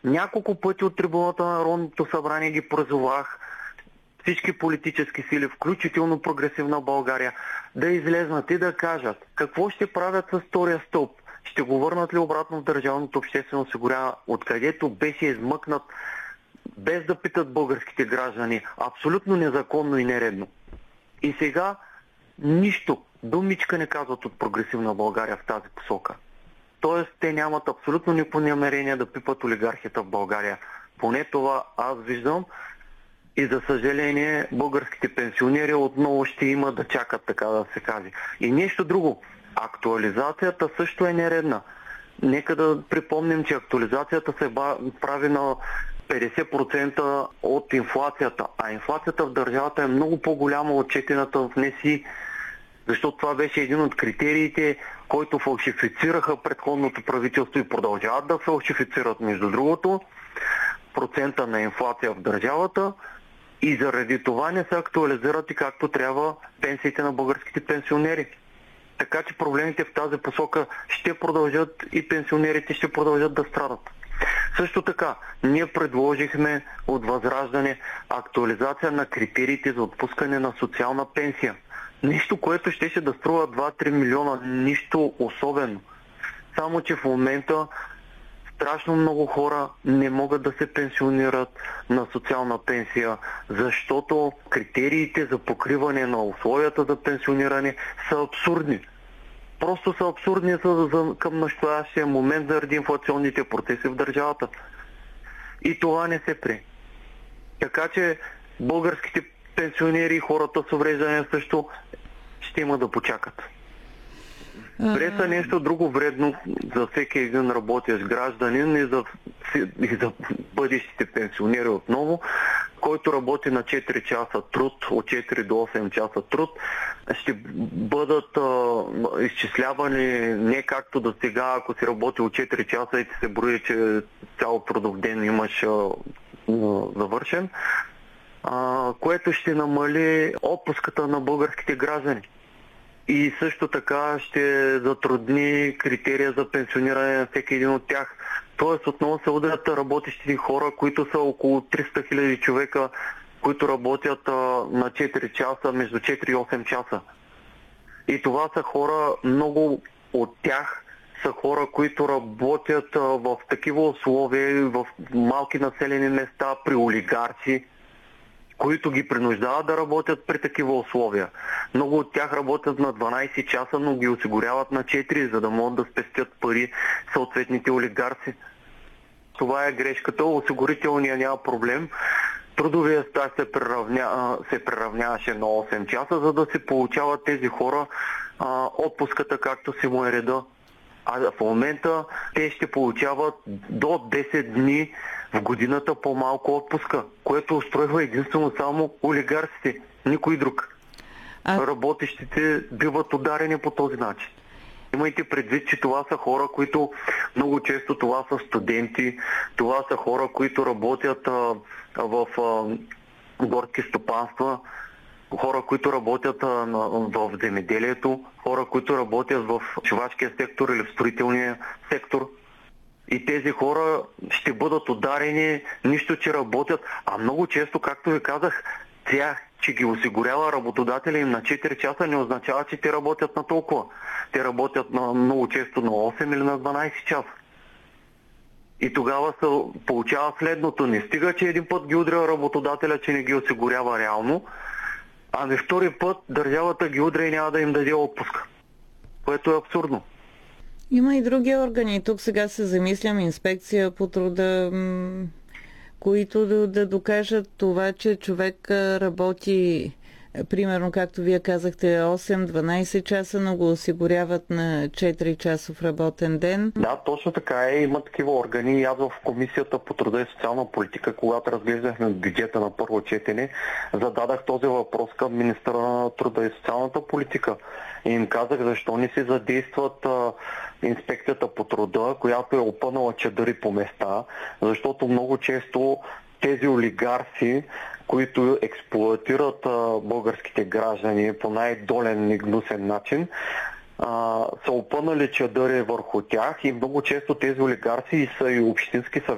Няколко пъти от трибуната на Народното събрание ги призовах всички политически сили, включително Прогресивна България, да излезнат и да кажат какво ще правят с втория стълб. Ще го върнат ли обратно в държавното обществено осигуряване, откъдето беше измъкнат без да питат българските граждани, абсолютно незаконно и нередно. И сега нищо, думичка не казват от Прогресивна България в тази посока. Тоест, те нямат абсолютно никакво намерение да пипат олигархията в България. Поне това аз виждам и за съжаление българските пенсионери отново ще има да чакат, така да се каже. И нещо друго. Актуализацията също е нередна. Нека да припомним, че актуализацията се прави на 50% от инфлацията, а инфлацията в държавата е много по-голяма от четената в НСИ, защото това беше един от критериите, който фалшифицираха предходното правителство и продължават да фалшифицират, между другото, процента на инфлация в държавата и заради това не се актуализират и както трябва пенсиите на българските пенсионери. Така че проблемите в тази посока ще продължат и пенсионерите ще продължат да страдат. Също така, ние предложихме от Възраждане актуализация на критериите за отпускане на социална пенсия. Нещо, което ще да струва 2-3 милиона, нищо особено. Само, че в момента страшно много хора не могат да се пенсионират на социална пенсия, защото критериите за покриване на условията за пенсиониране са абсурдни. Просто са абсурдни към настоящия момент заради инфлационните процеси в държавата. И това не се прие. Така че българските пенсионери и хората с увреждане също ще има да почакат. Преса нещо друго вредно за всеки един работещ гражданин и за бъдещите пенсионери отново, който работи на 4 часа труд, от 4 до 8 часа труд, ще бъдат изчислявани не както до сега, ако си работил 4 часа и ти се брои, че цял трудов ден имаш завършен, което ще намали отпуската на българските граждани. И също така ще затрудни критерия за пенсиониране на всеки един от тях. Тоест отново се ударят работещите хора, които са около 300 хиляди човека, които работят на 4 часа, между 4 и 8 часа. И това са хора, много от тях са хора, които работят в такива условия, в малки населени места, при олигарси, които ги принуждават да работят при такива условия. Много от тях работят на 12 часа, но ги осигуряват на 4, за да могат да спестят пари съответните олигарси. Това е грешката. Осигурителният няма проблем. Трудовия стаж се приравняваше на 8 часа, за да се получават тези хора отпуската както си му е реда. А в момента те ще получават до 10 дни в годината по-малко отпуска, което устройва единствено само олигарсите, никой друг. Работещите биват ударени по този начин. Имайте предвид, че това са хора, които много често това са студенти, това са хора, които работят в горски стопанства, хора, които работят в земеделието, хора, които работят в шивачкия сектор или в строителния сектор. И тези хора ще бъдат ударени, нищо, че работят. А много често, както ви казах, че ги осигурява работодателя им на 4 часа, не означава, че те работят на толкова. Те работят много често на 8 или на 12 часа. И тогава се получава следното. Не стига, че един път ги удря работодателя, че не ги осигурява реално, ами втори път държавата ги удря и няма да им даде отпуска. Което е абсурдно. Има и други органи. Тук сега се замислям, инспекция по труда, които да докажат това, че човек работи, примерно, както вие казахте, 8-12 часа, но го осигуряват на 4 часов работен ден. Да, точно така е. Има такива органи. Аз в Комисията по труда и социална политика, когато разглеждахме бюджета на първо четене, зададах този въпрос към министъра на труда и социалната политика. И им казах защо не се задействат инспекцията по труда, която е опънала чадъри по места, защото много често тези олигарси, които експлоатират българските граждани по най-долен и гнусен начин, са опънали чадъри върху тях и много често тези олигарси са и общински